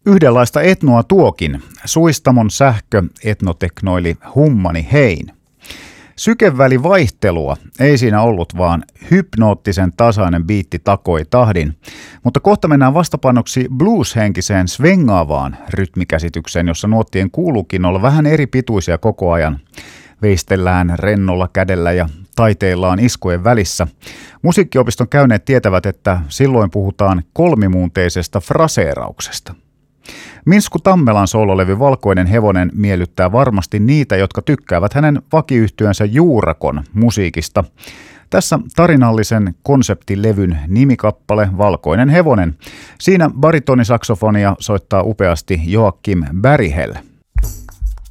Yhdenlaista etnoa tuokin, Suistamon sähkö etnoteknoili Hummani Hein. Sykevälivaihtelua ei siinä ollut, vaan hypnoottisen tasainen biitti takoi tahdin. Mutta kohta mennään vastapannoksi blues-henkiseen svengaavaan rytmikäsitykseen, jossa nuottien kuuluukin olla vähän eri pituisia koko ajan. Veistellään rennolla kädellä ja taiteillaan iskujen välissä. Musiikkiopiston käyneet tietävät, että silloin puhutaan kolmimuunteisesta fraseerauksesta. Minsku Tammelan soololevy Valkoinen hevonen miellyttää varmasti niitä, jotka tykkäävät hänen vakiyhtyönsä Juurakon musiikista. Tässä tarinallisen konseptilevyn nimikappale Valkoinen hevonen. Siinä baritonisaxofonia soittaa upeasti Joakim Berghel.